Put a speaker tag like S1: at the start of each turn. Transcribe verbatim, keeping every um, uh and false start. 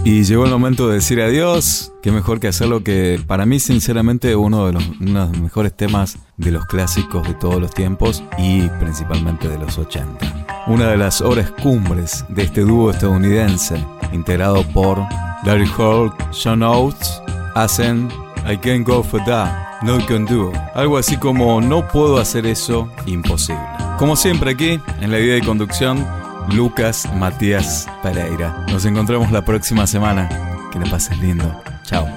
S1: Y llegó el momento de decir adiós. Qué mejor que hacerlo, que para mí sinceramente uno de los, uno de los mejores temas de los clásicos de todos los tiempos y principalmente de los ochenta. Una de las obras cumbres de este dúo estadounidense integrado por Larry Hall, John Oates, hacen I Can't Go For That, No Can Do. Algo así como no puedo hacer eso, imposible. Como siempre aquí, en la guía de conducción, Lucas Matías Pereira. Nos encontramos la próxima semana. Que la pases lindo. Chao.